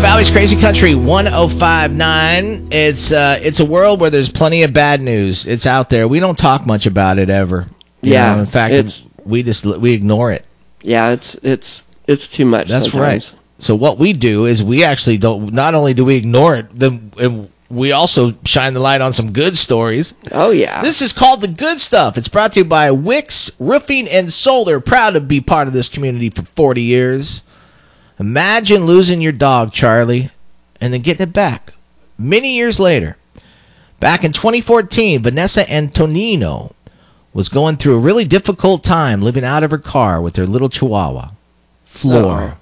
Valley's Crazy Country 105.9. It's a world where there's plenty of bad news. It's out there. We don't talk much about it ever. You know? In fact, we ignore it. Yeah, it's too much. That's sometimes. right. So what we do is we actually don't. Not only do we ignore it, then we also shine the light on some good stories. Oh yeah. This is called The Good Stuff. It's brought to you by Wicks Roofing and Solar. Proud to be part of this community for 40 years. Imagine losing your dog, Charlie, and then getting it back many years later. Back in 2014, Vanessa Antonino was going through a really difficult time living out of her car with her little chihuahua, Flor.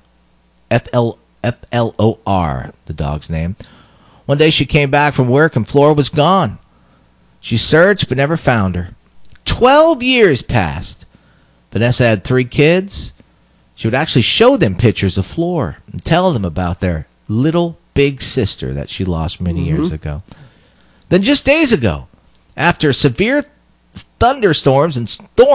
Flor, the dog's name. One day she came back from work and Flor was gone. She searched but never found her. 12 years passed. Vanessa had 3 kids. She would actually show them pictures of Flor and tell them about their little big sister that she lost many years ago. Then just days ago, after severe thunderstorms and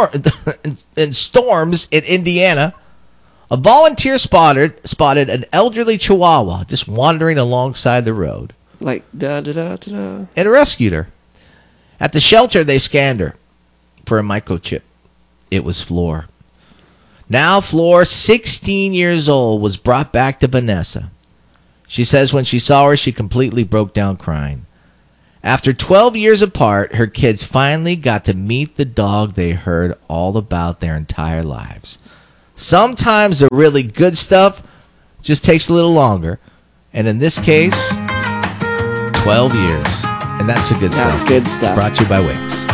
storms in Indiana, a volunteer spotted an elderly chihuahua just wandering alongside the road. Like da-da-da-da-da. And rescued her. At the shelter, they scanned her for a microchip. It was Flor. Now Flor, 16 years old, was brought back to Vanessa. She says when she saw her, she completely broke down crying. After 12 years apart, her kids finally got to meet the dog they heard all about their entire lives. Sometimes the really good stuff just takes a little longer. And in this case, 12 years. And that's the good stuff. That's good stuff. Brought to you by Wix.